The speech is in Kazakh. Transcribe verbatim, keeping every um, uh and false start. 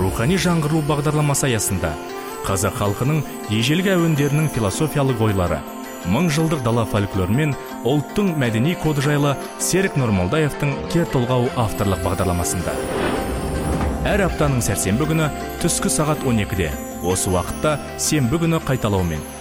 рухани жаңғыру бағдарламасы аясында қазақ халқының ежелгі әуендерінің философиялық ойлары, мың жылдық дала фольклоры мен ұлттың мәдени коды жайлы Серік Нұрмолдаевтың кер толғау авторлық бағдарламасында. Әр аптаның сәрсенбі күні түскі сағат он екіде, осы уақытта сенбі күні қайталаумен